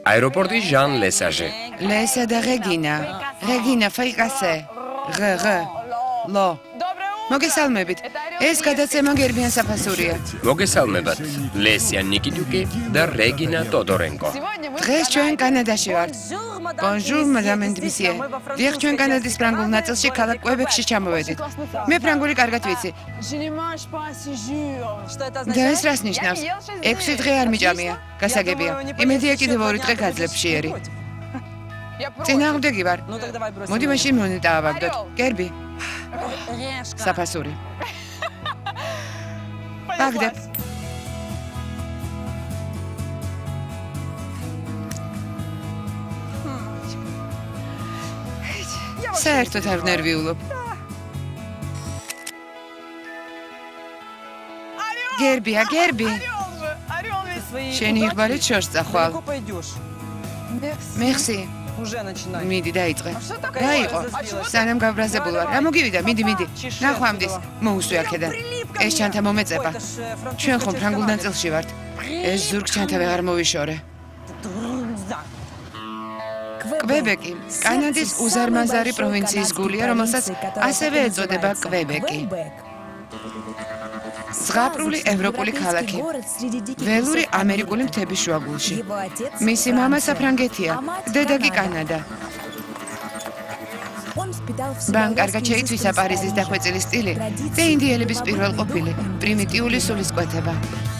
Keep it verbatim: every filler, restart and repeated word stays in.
Aeroporti Jean Lesage. Lesa da Regina. Regina, fai casē. G, G, Lo. მოგესალმებით. ეს გადაცემა გერბიან საფასურია. მოგესალმებათ. ლესია ნიკიტუკი და რეგინა ტოდორენკო. დღეს ჩვენ კანადაში ვართ. Bonjour, madame and monsieur. დიახ, ჩვენ კანადის ფრანგულ ნაწილში ქალაქ კვებეკში ჩამოვედით. მე ფრანგული კარგად ვიცი. და ეს რას ნიშნავს? ექვსი დღე არ მიჭამია. გასაგებია. იმედია კიდევ ორი დღე გაძლებს შეერი. წინააღმდეგი ვარ. მოდი მაშინ მონეტა ავაგდოთ. გერბი. საფასური. ვაგდებ. საერთოდ არ ნერვიულობ. გერბია, გერბი. შენი იღბალით შორს წახვალ. მეხსი. მიდი დაიწყე. რა იყო? სანამ გაბრაზებულ ვარ. რა მოგივიდა? მიდი, მიდი. ნახვამდის. მოუსვი აქედან. ეს ჩანთა მომეწება. ჩვენ ხომ ფრანგულ ნაწილში ვართ. ეს ზურგ ჩანთა ვეღარ მოვიშორე. კვებეკი, კანადის უზარმაზარი პროვინციის გულია, რომელსაც ასევე ეწოდება კვებეკი. ზღაპრული ევროპული ქალაქი. ველური ამერიკული მთების შუაგულში. მისი მამა საფრანგეთია, დედა კი კანადა. ბან კარგად შეიცვისა პარიზის დახვეწილი სტილი და ინდიელების პირველყოფილი პრიმიტიული სულისკვეთება.